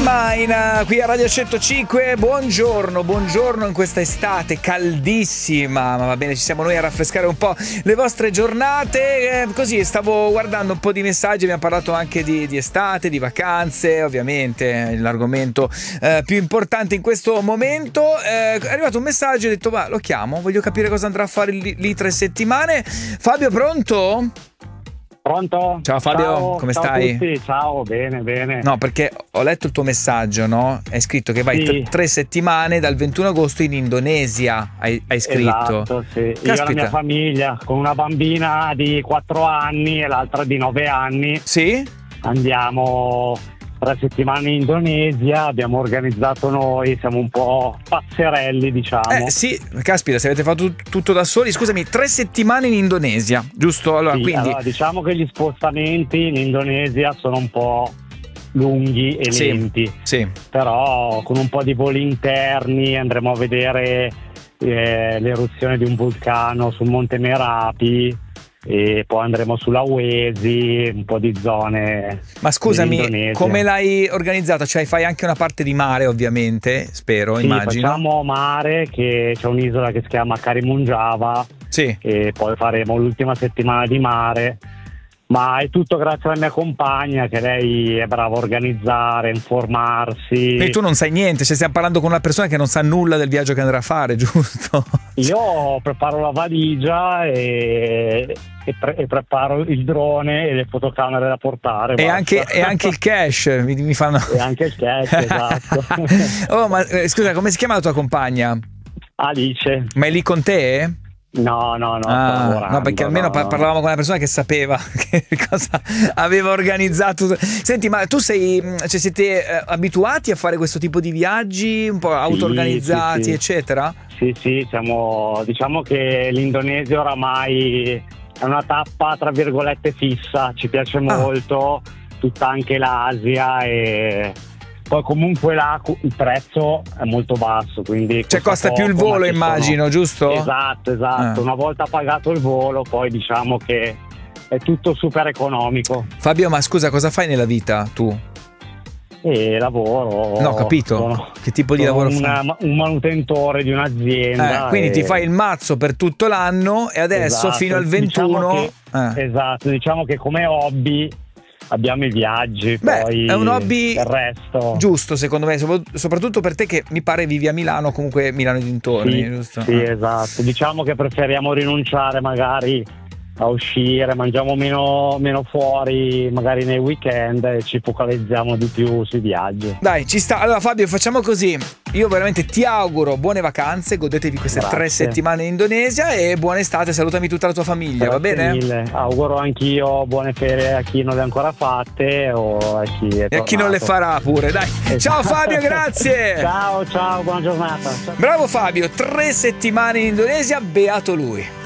Mine qui a Radio 105. Buongiorno in questa estate caldissima, ma va bene, ci siamo noi a raffrescare un po' le vostre giornate. Così stavo guardando un po' di messaggi, abbiamo parlato anche di estate, di vacanze, ovviamente l'argomento più importante in questo momento. È arrivato un messaggio e ho detto va, lo chiamo, voglio capire cosa andrà a fare lì 3 settimane. Fabio, pronto? Pronto? Ciao Fabio, ciao, come ciao stai? A tutti. Ciao, bene. No, perché ho letto il tuo messaggio, no? Hai scritto che vai Sì. 3 settimane dal 21 agosto in Indonesia, hai scritto. Esatto, sì. Io e Caspita. la mia famiglia, con una bambina di 4 anni e l'altra di 9 anni, Sì? andiamo 3 settimane in Indonesia, abbiamo organizzato noi, siamo un po' pazzerelli, diciamo. Sì, caspita, se avete fatto tutto da soli. Scusami, 3 settimane in Indonesia, giusto? Allora, Sì, quindi allora, diciamo che gli spostamenti in Indonesia sono un po' lunghi e lenti. Sì. Però con un po' di voli interni andremo a vedere l'eruzione di un vulcano sul Monte Merapi e poi andremo sulla Wesi, un po' di zone. Ma scusami, dell'Indonesia. come l'hai organizzata? Cioè fai anche una parte di mare, ovviamente, spero, Sì, immagino. facciamo mare, che c'è un'isola che si chiama Karimunjawa Sì. e poi faremo l'ultima settimana di mare. Ma è tutto grazie alla mia compagna, che lei è brava a organizzare, informarsi. E tu non sai niente, cioè stiamo parlando con una persona che non sa nulla del viaggio che andrà a fare, giusto? Io preparo la valigia e preparo il drone e le fotocamere da portare. E basta. anche il cash mi fanno. E anche il cash, esatto. Oh, ma scusa, come si chiama la tua compagna? Alice. Ma è lì con te? No, sto lavorando, no, perché almeno no. parlavamo con una persona che sapeva che cosa aveva organizzato. Senti, ma tu siete abituati a fare questo tipo di viaggi un po' auto-organizzati, sì. eccetera? Sì, diciamo che l'Indonesia oramai è una tappa tra virgolette fissa, ci piace molto, tutta anche l'Asia, e poi comunque là il prezzo è molto basso, quindi Cioè costa più il volo, immagino, giusto? Esatto. Una volta pagato il volo, poi diciamo che è tutto super economico. Fabio, ma scusa, cosa fai nella vita tu? E lavoro. No, capito. Che tipo di lavoro fai? Un manutentore di un'azienda. Quindi ti fai il mazzo per tutto l'anno e adesso fino al 21. Esatto, diciamo che come hobby abbiamo i viaggi. Poi è un hobby il resto giusto, secondo me, soprattutto per te che mi pare vivi a Milano, comunque Milano e dintorni, giusto? Sì, esatto. Diciamo che preferiamo rinunciare magari a uscire, mangiamo meno fuori magari nei weekend e ci focalizziamo di più sui viaggi. Dai, ci sta. Allora Fabio, facciamo così. Io veramente ti auguro buone vacanze, godetevi queste 3 settimane in Indonesia e buona estate, salutami tutta la tua famiglia. Grazie va bene? Mille. Auguro anch'io buone ferie a chi non le ha ancora fatte o a chi è E a chi non le farà pure, dai. Ciao Fabio, grazie. Ciao, buona giornata. Bravo Fabio, 3 settimane in Indonesia, beato lui.